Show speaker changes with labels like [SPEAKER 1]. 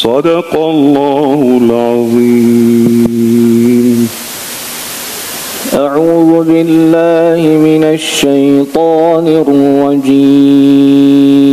[SPEAKER 1] صدق الله العظيم.
[SPEAKER 2] أعوذ بالله من الشيطان الرجيم.